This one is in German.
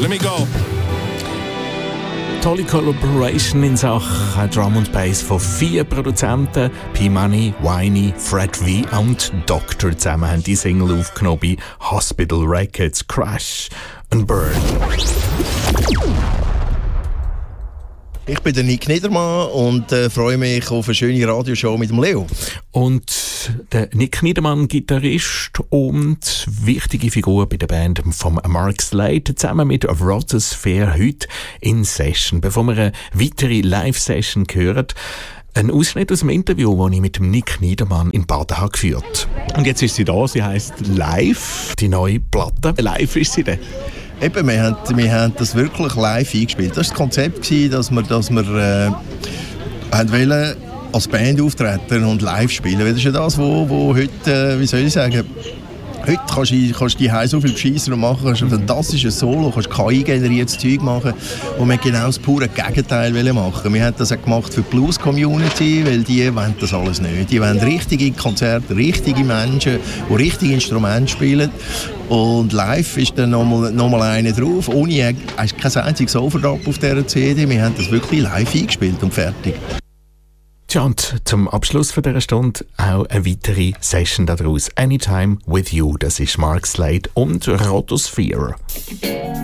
Let me go. Tolle Collaboration in Sachen Drum and Bass von 4 Produzenten. P-Money, Winey, Fred V und Dr. zusammen haben die Single aufgenommen bei Hospital Records, Crash and Burn. Ich bin der Nick Niedermann und freue mich auf eine schöne Radioshow mit dem Leo. Und der Nick Niedermann, Gitarrist und wichtige Figur bei der Band von Mark Slade, zusammen mit Rhotosphere heute in Session. Bevor wir eine weitere Live-Session hören, ein Ausschnitt aus dem Interview, das ich mit dem Nick Niedermann in Baden habe geführt. Und jetzt ist sie da, sie heisst Live. Die neue Platte. Live ist sie denn? Eben, wir haben das wirklich live eingespielt. Das war das Konzept, dass wir wollen als Band auftreten und live spielen. Das ist ja das, wo heute, wie soll ich sagen, heute kannst du die Hause so viel beschissen und machen, kannst ein fantastisches Solo, kannst KI-generiertes Zeug machen und wir genau das pure Gegenteil machen. Wir haben das auch gemacht für die Blues-Community, weil die wollen das alles nicht. Die wollen richtige Konzerte, richtige Menschen, die richtige Instrumente spielen. Und live ist dann nochmal eine drauf, ohne kein einziges Overdub auf dieser CD. Wir haben das wirklich live eingespielt und fertig. Tja, und zum Abschluss von dieser Stunde auch eine weitere Session daraus. Anytime with You, das ist Mark Slade und Rhotosphere.